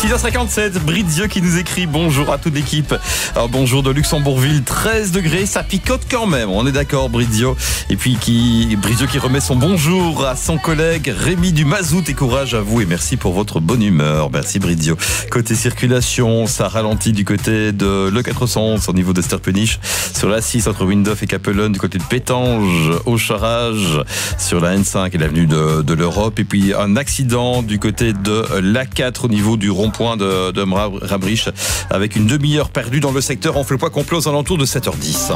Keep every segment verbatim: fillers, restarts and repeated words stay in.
six heures cinquante-sept, Brizio qui nous écrit bonjour à toute l'équipe. Alors, bonjour de Luxembourgville, treize degrés, ça picote quand même, on est d'accord Brizio. Et puis qui, Brizio qui remet son bonjour à son collègue Rémi du Mazout et courage à vous et merci pour votre bonne humeur. Merci Brizio. Côté circulation, ça ralentit du côté de l'E quatre cent onze au niveau de Sterpenich, sur la six entre Windhof et Capellen, du côté de Pétange, au Charage, sur la N cinq et l'avenue de, de l'Europe. Et puis un accident du côté de l'A quatre au niveau du rond-point de, de Rabrich avec une demi-heure perdue dans le secteur. On fait le point complet aux alentours de sept heures dix.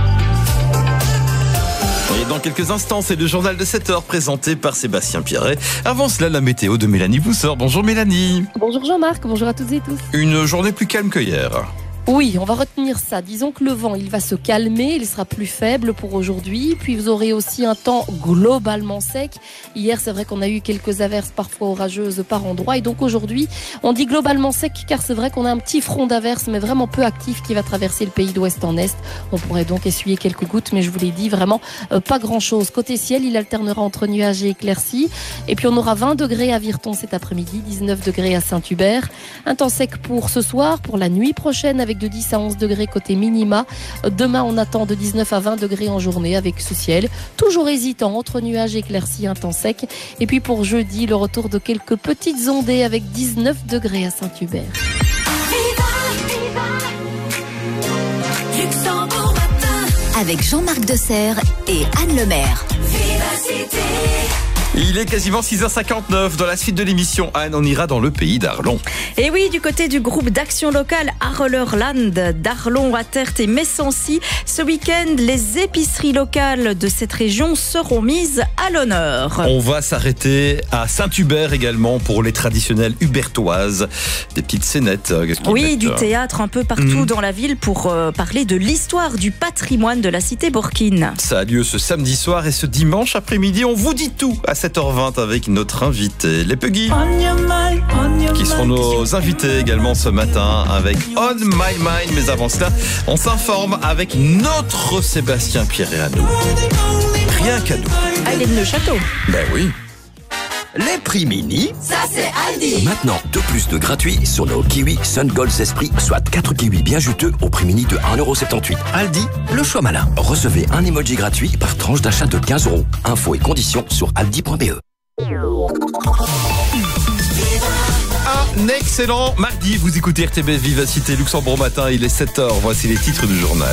Et dans quelques instants, c'est le journal de sept heures présenté par Sébastien Pierret. Avant cela, la météo de Mélanie Bousseur. Bonjour Mélanie. Bonjour Jean-Marc, bonjour à toutes et tous. Une journée plus calme que hier. Oui, on va retenir ça. Disons que le vent, il va se calmer, il sera plus faible pour aujourd'hui. Puis vous aurez aussi un temps globalement sec. Hier, c'est vrai qu'on a eu quelques averses parfois orageuses par endroits. Et donc aujourd'hui, on dit globalement sec car c'est vrai qu'on a un petit front d'averses, mais vraiment peu actif qui va traverser le pays d'ouest en est. On pourrait donc essuyer quelques gouttes, mais je vous l'ai dit, vraiment euh, pas grand-chose. Côté ciel, il alternera entre nuages et éclaircies. Et puis on aura vingt degrés à Virton cet après-midi, dix-neuf degrés à Saint-Hubert. Un temps sec pour ce soir, pour la nuit prochaine avec de dix à onze degrés côté minima. Demain, on attend de dix-neuf à vingt degrés en journée avec ce ciel toujours hésitant entre nuages éclaircis, un temps sec. Et puis pour jeudi, le retour de quelques petites ondées avec dix-neuf degrés à Saint-Hubert. Avec Jean-Marc Desserre et Anne Lemaire. Il est quasiment six heures cinquante-neuf. Dans la suite de l'émission, Anne, on ira dans le pays d'Arlon. Et oui, du côté du groupe d'action locale Arlerland d'Arlon, Attert et Messancy, ce week-end, les épiceries locales de cette région seront mises à l'honneur. On va s'arrêter à Saint-Hubert également pour les traditionnelles hubertoises. Des petites scénettes. Oui, mettent, du euh... théâtre un peu partout mmh. dans la ville pour euh, parler de l'histoire du patrimoine de la cité Borkin. Ça a lieu ce samedi soir et ce dimanche après-midi. On vous dit tout à sept heures vingt avec notre invité, les Puggy, qui seront nos invités également ce matin avec On My Mind. Mais avant cela, on s'informe avec notre Sébastien Pierret à nous. Rien qu'à nous. Allez de Neuchâtel. Ben oui. Les prix mini, ça c'est Aldi. Maintenant, deux plus de gratuits sur nos kiwis Sun Gold Esprit, soit quatre kiwis bien juteux au prix mini de un euro soixante-dix. Aldi, le choix malin. Recevez un emoji gratuit par tranche d'achat de quinze euros. Infos et conditions sur aldi point b e. Un excellent mardi, vous écoutez R T B Vivacité Luxembourg Matin, il est sept heures, voici les titres du journal.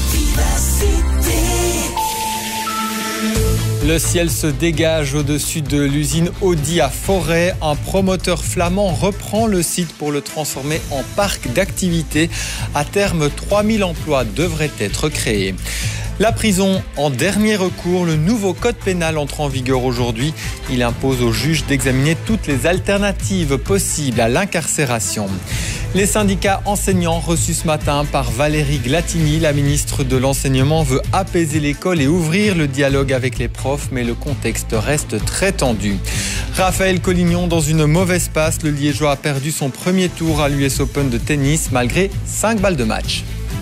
Le ciel se dégage au-dessus de l'usine Audi à Forêt. Un promoteur flamand reprend le site pour le transformer en parc d'activités. À terme, trois mille emplois devraient être créés. La prison en dernier recours, le nouveau code pénal entre en vigueur aujourd'hui. Il impose aux juges d'examiner toutes les alternatives possibles à l'incarcération. Les syndicats enseignants reçus ce matin par Valérie Glatini, la ministre de l'Enseignement, veut apaiser l'école et ouvrir le dialogue avec les profs, mais le contexte reste très tendu. Raphaël Collignon dans une mauvaise passe, le Liégeois a perdu son premier tour à l'U S Open de tennis malgré cinq balles de match.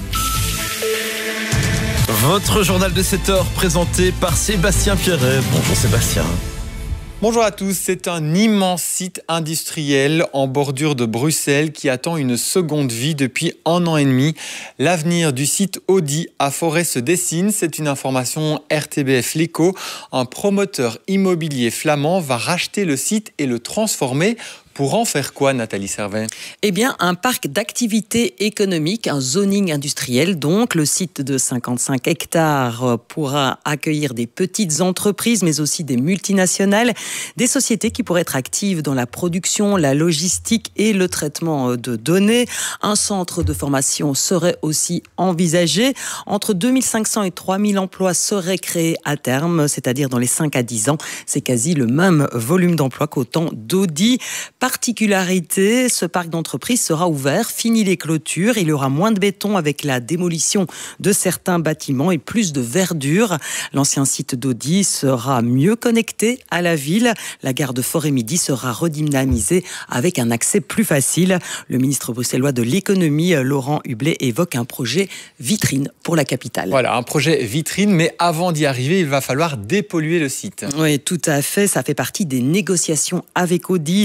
Votre journal de sept heures présenté par Sébastien Pierret. Bonjour Sébastien. Bonjour à tous, c'est un immense site industriel en bordure de Bruxelles qui attend une seconde vie depuis un an et demi. L'avenir du site Audi à Forêt se dessine, c'est une information R T B F L'Écho. Un promoteur immobilier flamand va racheter le site et le transformer. Pour en faire quoi, Nathalie Servet ? Eh bien, un parc d'activités économiques, un zoning industriel. Donc, le site de cinquante-cinq hectares pourra accueillir des petites entreprises, mais aussi des multinationales, des sociétés qui pourraient être actives dans la production, la logistique et le traitement de données. Un centre de formation serait aussi envisagé. Entre deux mille cinq cents et trois mille emplois seraient créés à terme, c'est-à-dire dans les cinq à dix ans. C'est quasi le même volume d'emplois qu'au temps d'Audi. Particularité, ce parc d'entreprise sera ouvert, fini les clôtures, il y aura moins de béton avec la démolition de certains bâtiments et plus de verdure. L'ancien site d'Audi sera mieux connecté à la ville. La gare de Forêt-Midi sera redynamisée avec un accès plus facile. Le ministre bruxellois de l'économie, Laurent Hublet, évoque un projet vitrine pour la capitale. Voilà, un projet vitrine, mais avant d'y arriver, il va falloir dépolluer le site. Oui, tout à fait. Ça fait partie des négociations avec Audi. La signature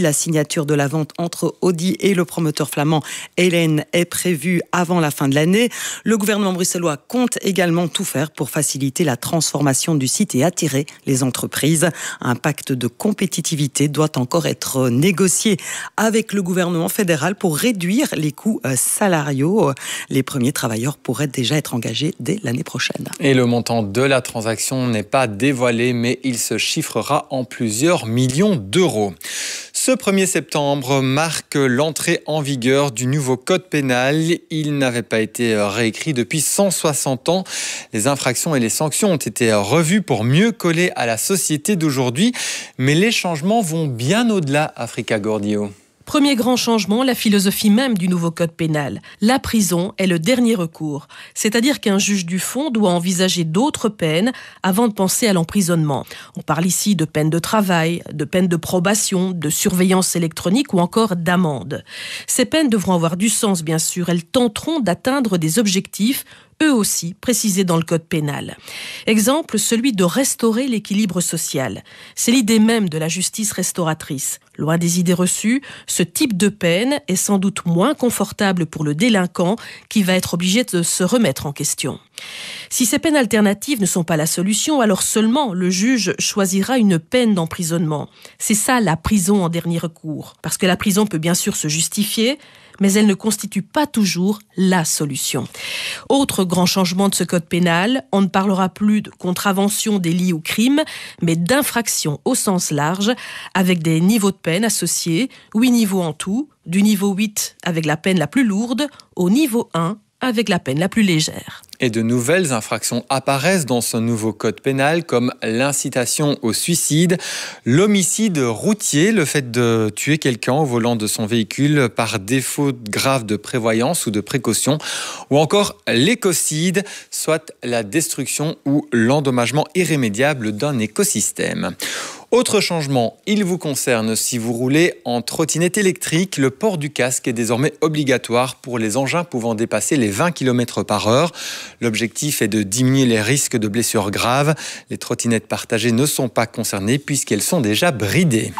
signature de la vente entre Audi et le promoteur flamand Helen est prévue avant la fin de l'année. Le gouvernement bruxellois compte également tout faire pour faciliter la transformation du site et attirer les entreprises. Un pacte de compétitivité doit encore être négocié avec le gouvernement fédéral pour réduire les coûts salariaux. Les premiers travailleurs pourraient déjà être engagés dès l'année prochaine. Et le montant de la transaction n'est pas dévoilé, mais il se chiffrera en plusieurs millions d'euros. Ce premier septembre marque l'entrée en vigueur du nouveau code pénal. Il n'avait pas été réécrit depuis cent soixante ans. Les infractions et les sanctions ont été revues pour mieux coller à la société d'aujourd'hui. Mais les changements vont bien au-delà, Africa Gordio. Premier grand changement, la philosophie même du nouveau code pénal. La prison est le dernier recours. C'est-à-dire qu'un juge du fond doit envisager d'autres peines avant de penser à l'emprisonnement. On parle ici de peines de travail, de peines de probation, de surveillance électronique ou encore d'amende. Ces peines devront avoir du sens, bien sûr. Elles tenteront d'atteindre des objectifs eux aussi précisés dans le code pénal. Exemple, celui de restaurer l'équilibre social. C'est l'idée même de la justice restauratrice. Loin des idées reçues, ce type de peine est sans doute moins confortable pour le délinquant qui va être obligé de se remettre en question. Si ces peines alternatives ne sont pas la solution, alors seulement le juge choisira une peine d'emprisonnement. C'est ça la prison en dernier recours. Parce que la prison peut bien sûr se justifier, mais elle ne constitue pas toujours la solution. Autre grand changement de ce code pénal, on ne parlera plus de contravention, délit ou crime, mais d'infraction au sens large, avec des niveaux de peine associés, huit niveaux en tout, du niveau huit avec la peine la plus lourde au niveau un avec la peine la plus légère. Et de nouvelles infractions apparaissent dans ce nouveau code pénal, comme l'incitation au suicide, l'homicide routier, le fait de tuer quelqu'un au volant de son véhicule par défaut grave de prévoyance ou de précaution, ou encore l'écocide, soit la destruction ou l'endommagement irrémédiable d'un écosystème. Autre changement, il vous concerne si vous roulez en trottinette électrique. Le port du casque est désormais obligatoire pour les engins pouvant dépasser les vingt kilomètres par heure. L'objectif est de diminuer les risques de blessures graves. Les trottinettes partagées ne sont pas concernées puisqu'elles sont déjà bridées.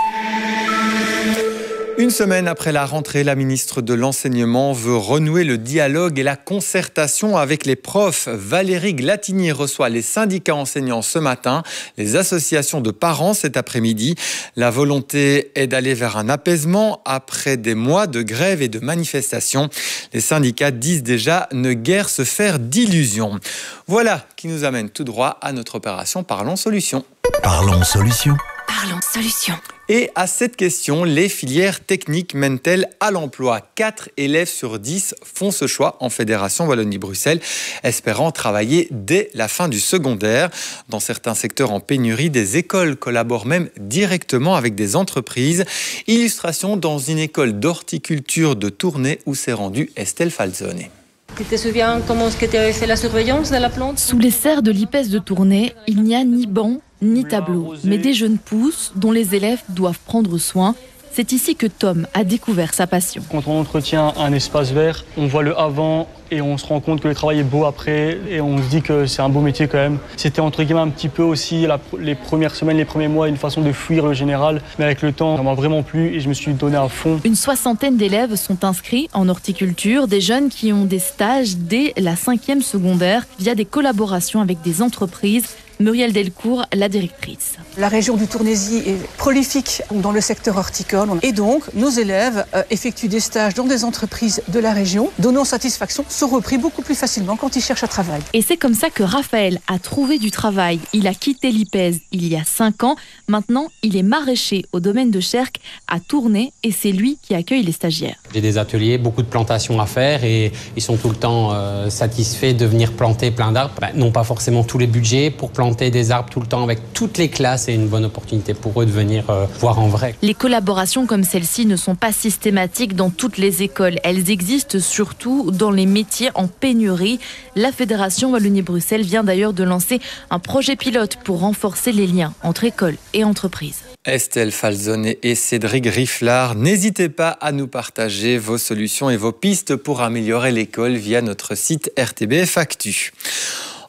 Une semaine après la rentrée, la ministre de l'Enseignement veut renouer le dialogue et la concertation avec les profs. Valérie Glatini reçoit les syndicats enseignants ce matin, les associations de parents cet après-midi. La volonté est d'aller vers un apaisement après des mois de grève et de manifestations. Les syndicats disent déjà ne guère se faire d'illusions. Voilà qui nous amène tout droit à notre opération Parlons Solutions. Parlons Solutions. Parlons Solutions. Et à cette question, les filières techniques mènent-elles à l'emploi ? quatre élèves sur dix font ce choix en Fédération Wallonie-Bruxelles, espérant travailler dès la fin du secondaire. Dans certains secteurs en pénurie, des écoles collaborent même directement avec des entreprises. Illustration dans une école d'horticulture de Tournai où s'est rendue Estelle Falzone. Tu te souviens comment est-ce que tu avais fait la surveillance de la plante ? Sous les serres de l'I P E S de Tournai, il n'y a ni banc ni tableau, mais des jeunes pousses dont les élèves doivent prendre soin. C'est ici que Tom a découvert sa passion. Quand on entretient un espace vert, on voit le avant et on se rend compte que le travail est beau après et on se dit que c'est un beau métier quand même. C'était entre guillemets un petit peu aussi la, les premières semaines, les premiers mois, une façon de fuir le général. Mais avec le temps, ça m'a vraiment plu et je me suis donné à fond. Une soixantaine d'élèves sont inscrits en horticulture, des jeunes qui ont des stages dès la cinquième secondaire via des collaborations avec des entreprises. Muriel Delcourt, la directrice. La région du Tournaisis est prolifique dans le secteur horticole et donc nos élèves effectuent des stages dans des entreprises de la région, donnant satisfaction, sont repris beaucoup plus facilement quand ils cherchent un travail. Et c'est comme ça que Raphaël a trouvé du travail. Il a quitté l'I P E S il y a cinq ans. Maintenant, il est maraîcher au domaine de Cherc à Tournai et c'est lui qui accueille les stagiaires. J'ai des ateliers, beaucoup de plantations à faire et ils sont tout le temps euh, satisfaits de venir planter plein d'arbres. Ben, non pas forcément tous les budgets pour planter des arbres tout le temps avec toutes les classes et une bonne opportunité pour eux de venir euh, voir en vrai. Les collaborations comme celle-ci ne sont pas systématiques dans toutes les écoles. Elles existent surtout dans les métiers en pénurie. La Fédération Wallonie-Bruxelles vient d'ailleurs de lancer un projet pilote pour renforcer les liens entre écoles et entreprises. Estelle Falzone et Cédric Rifflard, n'hésitez pas à nous partager vos solutions et vos pistes pour améliorer l'école via notre site R T B F Actu.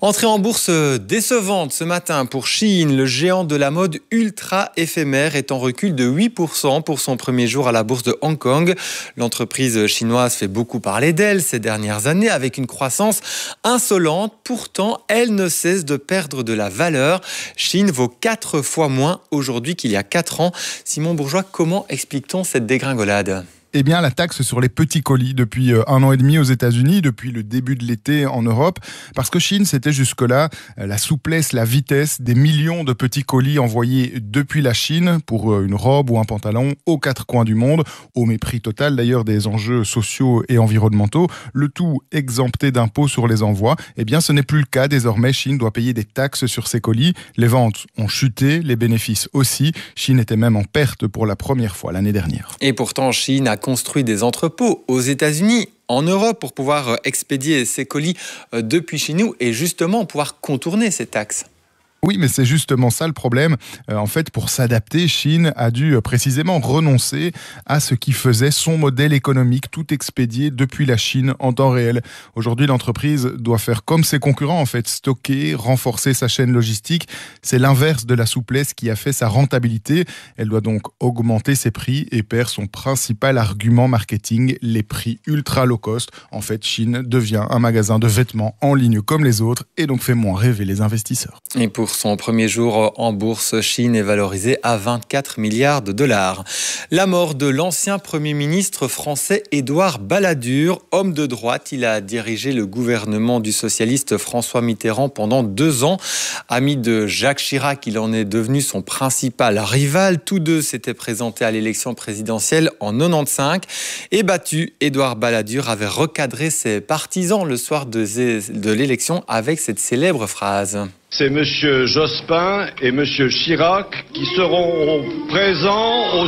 Entrée en bourse décevante ce matin pour Shein. Le géant de la mode ultra éphémère est en recul de huit pour cent pour son premier jour à la bourse de Hong Kong. L'entreprise chinoise fait beaucoup parler d'elle ces dernières années avec une croissance insolente. Pourtant, elle ne cesse de perdre de la valeur. Shein vaut quatre fois moins aujourd'hui qu'il y a quatre ans. Simon Bourgeois, comment explique-t-on cette dégringolade ? Eh bien, la taxe sur les petits colis depuis un an et demi aux États-Unis, depuis le début de l'été en Europe. Parce que Shein, c'était jusque-là la souplesse, la vitesse des millions de petits colis envoyés depuis la Chine pour une robe ou un pantalon aux quatre coins du monde, au mépris total d'ailleurs des enjeux sociaux et environnementaux, le tout exempté d'impôts sur les envois. Eh bien, ce n'est plus le cas. Désormais, Shein doit payer des taxes sur ses colis. Les ventes ont chuté, les bénéfices aussi. Shein était même en perte pour la première fois l'année dernière. Et pourtant, Shein a construit des entrepôts aux États-Unis, en Europe, pour pouvoir expédier ces colis depuis chez nous et justement pouvoir contourner ces taxes. Oui, mais c'est justement ça le problème. Euh, en fait, pour s'adapter, Shein a dû euh, précisément renoncer à ce qui faisait son modèle économique, tout expédié depuis la Chine en temps réel. Aujourd'hui, l'entreprise doit faire comme ses concurrents, en fait, stocker, renforcer sa chaîne logistique. C'est l'inverse de la souplesse qui a fait sa rentabilité. Elle doit donc augmenter ses prix et perd son principal argument marketing, les prix ultra low cost. En fait, Shein devient un magasin de vêtements en ligne comme les autres et donc fait moins rêver les investisseurs. Et pour son premier jour en bourse, Shein est valorisé à vingt-quatre milliards de dollars. La mort de l'ancien Premier ministre français Édouard Balladur, homme de droite, il a dirigé le gouvernement du socialiste François Mitterrand pendant deux ans. Ami de Jacques Chirac, il en est devenu son principal rival. Tous deux s'étaient présentés à l'élection présidentielle en quatre-vingt-quinze. Et battu, Édouard Balladur avait recadré ses partisans le soir de, de l'élection avec cette célèbre phrase. C'est M. Jospin et M. Chirac qui seront présents au...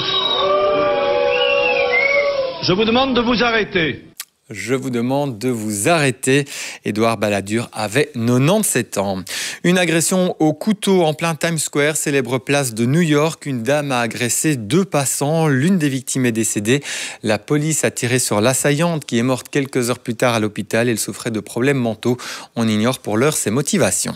Je vous demande de vous arrêter. Je vous demande de vous arrêter. Édouard Balladur avait quatre-vingt-dix-sept ans. Une agression au couteau en plein Times Square, célèbre place de New York. Une dame a agressé deux passants. L'une des victimes est décédée. La police a tiré sur l'assaillante qui est morte quelques heures plus tard à l'hôpital. Elle souffrait de problèmes mentaux. On ignore pour l'heure ses motivations.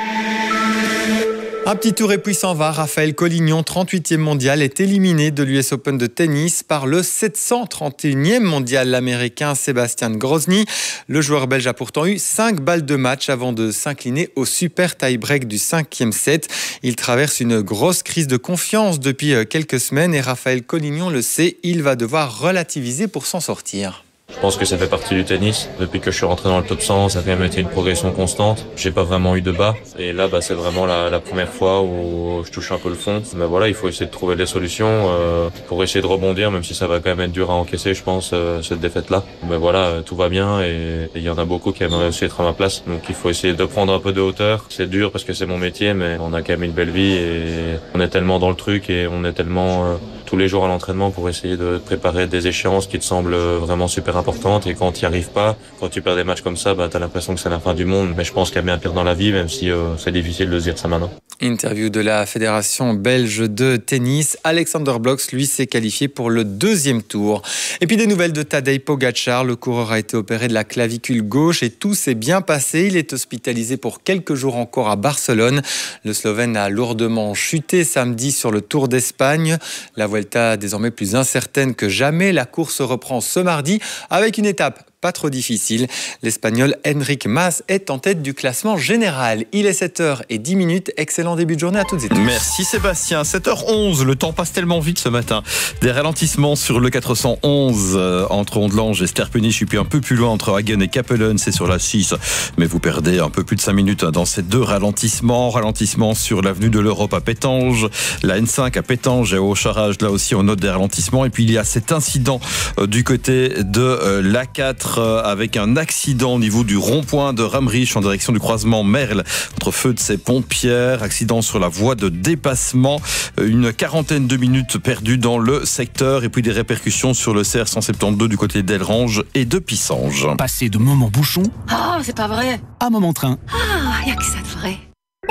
Un petit tour et puis s'en va. Raphaël Collignon, trente-huitième mondial, est éliminé de l'U S Open de tennis par le sept cent trente et unième mondial, l'américain Sébastien Grozny. Le joueur belge a pourtant eu cinq balles de match avant de s'incliner au super tie-break du cinquième set. Il traverse une grosse crise de confiance depuis quelques semaines et Raphaël Collignon le sait, il va devoir relativiser pour s'en sortir. Je pense que ça fait partie du tennis. Depuis que je suis rentré dans le top cent, ça a quand même été une progression constante. J'ai pas vraiment eu de bas. Et là, bah, c'est vraiment la, la première fois où je touche un peu le fond. Mais voilà, il faut essayer de trouver des solutions euh, pour essayer de rebondir, même si ça va quand même être dur à encaisser, je pense, euh, cette défaite-là. Mais voilà, tout va bien et il y en a beaucoup qui aimeraient aussi être à ma place. Donc il faut essayer de prendre un peu de hauteur. C'est dur parce que c'est mon métier, mais on a quand même une belle vie et on est tellement dans le truc et on est tellement euh, tous les jours à l'entraînement pour essayer de préparer des échéances qui te semblent vraiment super importantes. Et quand tu n'y arrives pas, quand tu perds des matchs comme ça, bah, tu as l'impression que c'est la fin du monde. Mais je pense qu'il y a bien pire dans la vie, même si euh, c'est difficile de se dire ça maintenant. Interview de la Fédération belge de tennis. Alexander Blocks, lui, s'est qualifié pour le deuxième tour. Et puis des nouvelles de Tadej Pogačar. Le coureur a été opéré de la clavicule gauche et tout s'est bien passé. Il est hospitalisé pour quelques jours encore à Barcelone. Le Slovène a lourdement chuté samedi sur le Tour d'Espagne. La Vuelta désormais plus incertaine que jamais. La course reprend ce mardi avec une étape pas trop difficile. L'Espagnol Enric Mas est en tête du classement général. Il est sept heures dix. Excellent début de journée à toutes et tous. Merci Sébastien. sept heures onze. Le temps passe tellement vite ce matin. Des ralentissements sur le quatre cent onze euh, entre Ondelange et Sterpenich. Et puis un peu plus loin entre Hagen et Capellen. C'est sur la six. Mais vous perdez un peu plus de cinq minutes dans ces deux ralentissements. Ralentissement sur l'avenue de l'Europe à Pétange. La N cinq à Pétange et au Charage. Là aussi on note des ralentissements. Et puis il y a cet incident euh, du côté de euh, l'A quatre. Avec un accident au niveau du rond-point de Ramrich en direction du croisement Merle entre Feu de ces Pompières. Accident sur la voie de dépassement. Une quarantaine de minutes perdues dans le secteur et puis des répercussions sur le C R cent soixante-douze du côté d'Elrange et de Pissange. Passer de moment bouchon Oh, c'est pas vrai. à moment train. Ah, y a que ça de vrai.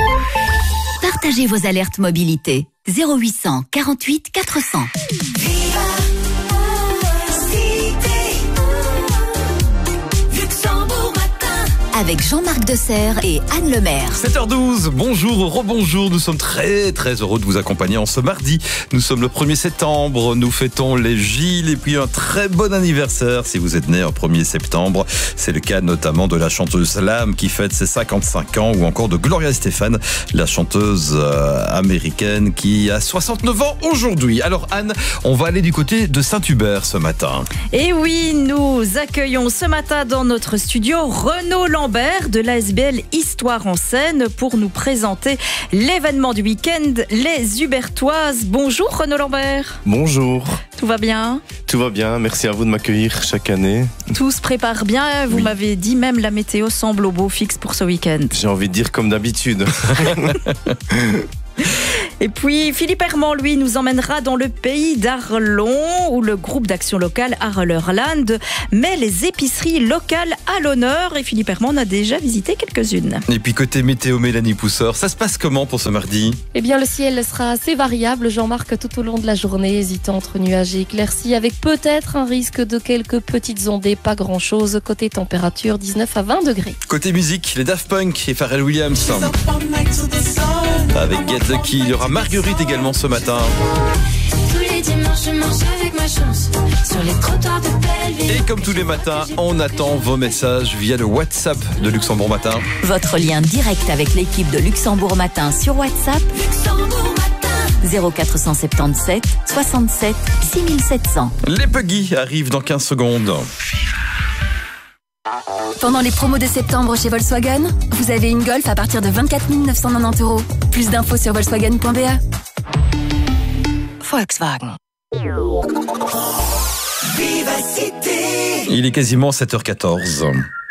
Partagez vos alertes mobilité. zéro huit cent quarante-huit quatre cents. avec Jean-Marc Desserre et Anne Lemaire. sept heures douze, bonjour, rebonjour, nous sommes très très heureux de vous accompagner en ce mardi. Nous sommes le premier septembre, nous fêtons les Gilles et puis un très bon anniversaire si vous êtes né en premier septembre. C'est le cas notamment de la chanteuse Lam qui fête ses cinquante-cinq ans ou encore de Gloria Estefan, la chanteuse euh, américaine qui a soixante-neuf ans aujourd'hui. Alors Anne, on va aller du côté de Saint-Hubert ce matin. Et oui, nous accueillons ce matin dans notre studio Renaud Lambert de l'A S B L Histoire en Seine pour nous présenter l'événement du week-end, les Hubertoises. Bonjour Renaud Lambert. Bonjour. Tout va bien ? Tout va bien, merci à vous de m'accueillir chaque année. Tout se prépare bien, vous oui. m'avez dit même la météo semble au beau fixe pour ce week-end. J'ai envie de dire comme d'habitude. Et puis Philippe Herman, lui, nous emmènera dans le pays d'Arlon où le groupe d'action locale Arlerland met les épiceries locales à l'honneur et Philippe Herman a déjà visité quelques-unes. Et puis côté météo, Mélanie Pousseur, ça se passe comment pour ce mardi ? Eh bien le ciel sera assez variable, Jean-Marc, tout au long de la journée, hésitant entre nuages et éclaircies avec peut-être un risque de quelques petites ondées, pas grand-chose. Côté température, dix-neuf à vingt degrés. Côté musique, les Daft Punk et Pharrell Williams. Avec Get Lucky, il y aura Marguerite également ce matin. Tous les dimanches, je marche avec ma chance sur les trottoirs de Belleville. Et comme tous les matins, on attend vos messages via le WhatsApp de Luxembourg Matin. Votre lien direct avec l'équipe de Luxembourg Matin sur WhatsApp. Luxembourg Matin. zéro quatre cent soixante-dix-sept soixante-sept six sept zéro zéro. Les Puggy arrivent dans quinze secondes. Pendant les promos de septembre chez Volkswagen, vous avez une Golf à partir de vingt-quatre mille neuf cent quatre-vingt-dix euros. Plus d'infos sur volkswagen point b a. Volkswagen. Il est quasiment sept heures quatorze.